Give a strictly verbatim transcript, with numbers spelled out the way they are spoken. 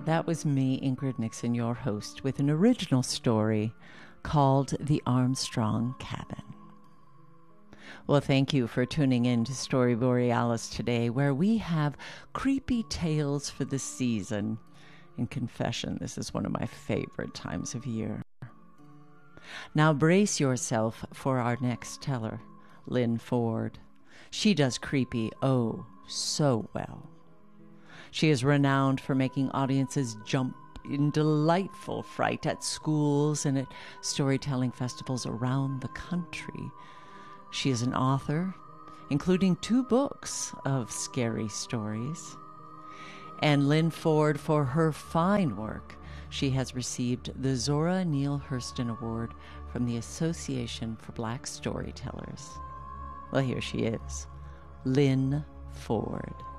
That was me, Ingrid Nixon, your host, with an original story called The Armstrong Cabin. Well, thank you for tuning in to Story Borealis today, where we have creepy tales for the season. In confession, this is one of my favorite times of year. Now brace yourself for our next teller, Lynn Ford. She does creepy, oh, so well. She is renowned for making audiences jump in delightful fright at schools and at storytelling festivals around the country. She is an author, including two books of scary stories. And Lynn Ford, for her fine work, she has received the Zora Neale Hurston Award from the Association for Black Storytellers. Well, here she is, Lynn Ford.